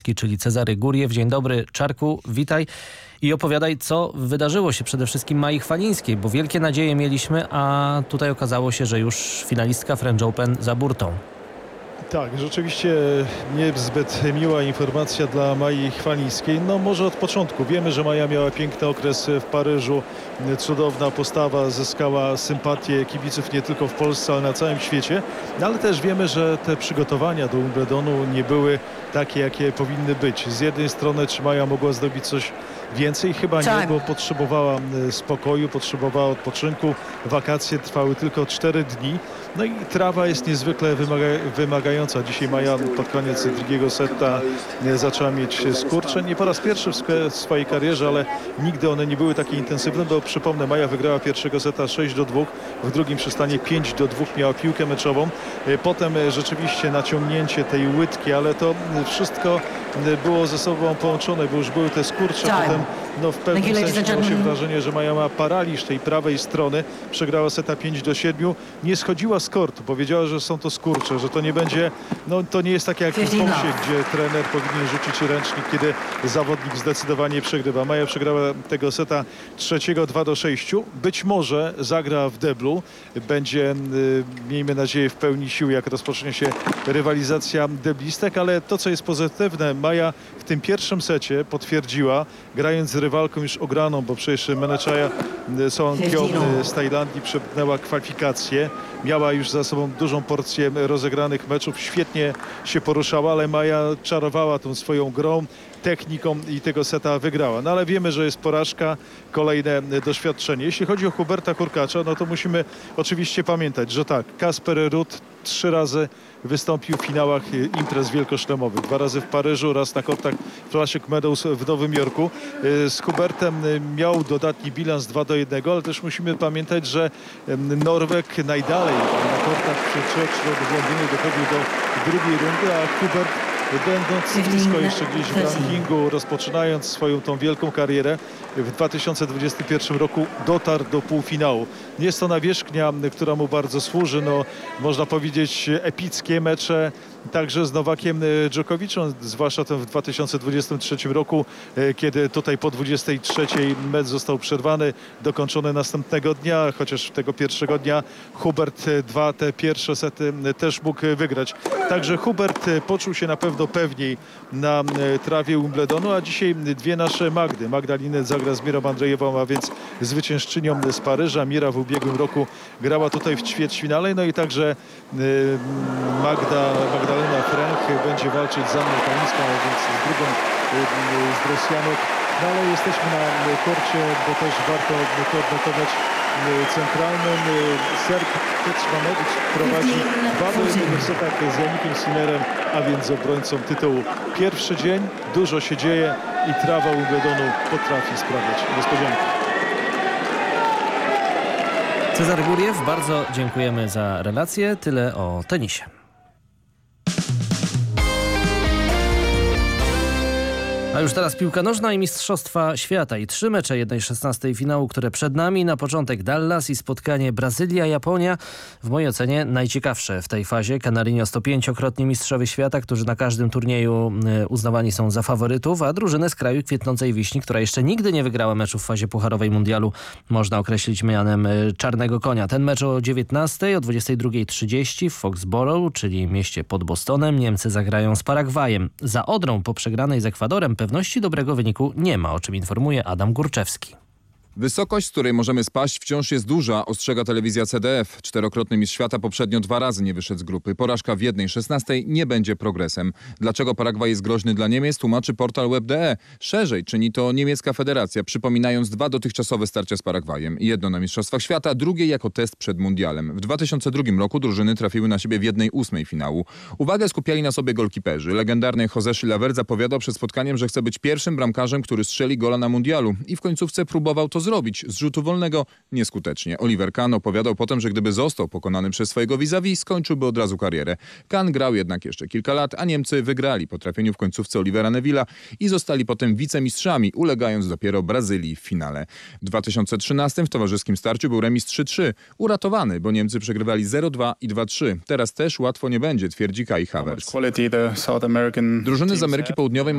czyli Cezary Guriew. Dzień dobry, Czarku, witaj i opowiadaj, co wydarzyło się przede wszystkim Mai Chwalińskiej, bo wielkie nadzieje mieliśmy, a tutaj okazało się, że już finalistka French Open za burtą. Tak, rzeczywiście niezbyt miła informacja dla Mai Chwalińskiej. No może od początku. Wiemy, że Maja miała piękny okres w Paryżu. Cudowna postawa, zyskała sympatię kibiców nie tylko w Polsce, ale na całym świecie. No, ale też wiemy, że te przygotowania do Wimbledonu nie były takie, jakie powinny być. Z jednej strony, czy Maja mogła zrobić coś więcej? Chyba nie, bo potrzebowała spokoju, potrzebowała odpoczynku. Wakacje trwały tylko 4 dni. No i trawa jest niezwykle wymagająca. Dzisiaj Maja pod koniec drugiego seta zaczęła mieć skurcze. Nie po raz pierwszy w swojej karierze, ale nigdy one nie były takie intensywne, bo przypomnę, Maja wygrała pierwszego seta 6-2, w drugim przystanie 5-2 miała piłkę meczową. Potem rzeczywiście naciągnięcie tej łydki, ale to wszystko było ze sobą połączone, bo już były te skurcze. Potem w pewnym sensie miało się wrażenie, że Maja ma paraliż tej prawej strony. Przegrała seta 5-7. Nie schodziła z kortu. Powiedziała, że są to skurcze, że to nie będzie, to nie jest takie jak w boksie, gdzie trener powinien rzucić ręcznik, kiedy zawodnik zdecydowanie przegrywa. Maja przegrała tego seta trzeciego 2-6. Być może zagra w deblu. Będzie, miejmy nadzieję, w pełni sił, jak rozpocznie się rywalizacja deblistek, ale to, co jest pozytywne, Maja w tym pierwszym secie potwierdziła, grając z rywalką już ograną, bo przecież Meneczaja Sołankion z Tajlandii przepchnęła kwalifikacje. Miała już za sobą dużą porcję rozegranych meczów. Świetnie się poruszała, ale Maja czarowała tą swoją grą, techniką i tego seta wygrała. No ale wiemy, że jest porażka, kolejne doświadczenie. Jeśli chodzi o Huberta Hurkacza, to musimy oczywiście pamiętać, że tak, Kasper Ruud 3 razy wystąpił w finałach imprez wielkoszlemowych. 2 razy w Paryżu, raz na kortach Classic Meadows w Nowym Jorku. Z Hubertem miał dodatni bilans 2-1, ale też musimy pamiętać, że Norweg najdalej na kortach przy do Londynu dochodził do drugiej rundy, a Hubert, będąc blisko jeszcze gdzieś w rankingu, rozpoczynając swoją tą wielką karierę, w 2021 roku dotarł do półfinału. Jest to nawierzchnia, która mu bardzo służy. Można powiedzieć epickie mecze także z Nowakiem Dżokowiczem, zwłaszcza ten w 2023 roku, kiedy tutaj po 23 mecz został przerwany, dokończony następnego dnia, chociaż tego pierwszego dnia Hubert te pierwsze sety też mógł wygrać. Także Hubert poczuł się na pewno pewniej na trawie Wimbledonu, a dzisiaj dwie nasze Magdy. Magdalena zagra z Mirą Andrzejewą, a więc zwyciężczynią z Paryża. Mira w ubiegłym roku grała tutaj w ćwierćfinale, no i także Magdalena Frank będzie walczyć z Anną Kamińską, a więc z drugą z Rosjanek. No ale jesteśmy na korcie, bo też warto odnotować centralnym Serb Kecmanowicz prowadzi 2-1 w setach z Janikiem Sinnerem, a więc z obrońcą tytułu. Pierwszy dzień, dużo się dzieje i trawa Wimbledonu potrafi sprawiać niespodzianki. Cezary Guriew, bardzo dziękujemy za relację. Tyle o tenisie. A już teraz piłka nożna i Mistrzostwa Świata i 3 mecze 1/16 finału, które przed nami. Na początek Dallas i spotkanie Brazylia-Japonia. W mojej ocenie najciekawsze w tej fazie. Canarinhos to 5-krotni mistrzowie świata, którzy na każdym turnieju uznawani są za faworytów, a drużynę z kraju Kwitnącej Wiśni, która jeszcze nigdy nie wygrała meczu w fazie pucharowej mundialu, można określić mianem czarnego konia. Ten mecz o 19:00, o 22:30 w Foxborough, czyli mieście pod Bostonem. Niemcy zagrają z Paragwajem. Za Odrą po przegranej z Ekwadorem pewności dobrego wyniku nie ma, o czym informuje Adam Górczewski. Wysokość, z której możemy spaść, wciąż jest duża, ostrzega telewizja CDF. 4-krotny mistrz świata poprzednio 2 razy nie wyszedł z grupy. Porażka w 1/16 nie będzie progresem. Dlaczego Paragwaj jest groźny dla Niemiec, tłumaczy portal web.de. Szerzej czyni to niemiecka federacja, przypominając 2 dotychczasowe starcia z Paragwajem. Jedno na Mistrzostwach Świata, drugie jako test przed mundialem. W 2002 roku drużyny trafiły na siebie w 1/8 finału. Uwagę skupiali na sobie golkiperzy. Legendarny José Chilavert zapowiadał przed spotkaniem, że chce być pierwszym bramkarzem, który strzeli gola na mundialu i w końcówce próbował to zrobić. Z rzutu wolnego nieskutecznie. Oliver Kahn opowiadał potem, że gdyby został pokonany przez swojego vis-a-vis, skończyłby od razu karierę. Kahn grał jednak jeszcze kilka lat, a Niemcy wygrali po trafieniu w końcówce Olivera Neville'a i zostali potem wicemistrzami, ulegając dopiero Brazylii w finale. W 2013 w towarzyskim starciu był remis 3-3. Uratowany, bo Niemcy przegrywali 0-2 i 2-3. Teraz też łatwo nie będzie, twierdzi Kai Havertz. Drużyny z Ameryki Południowej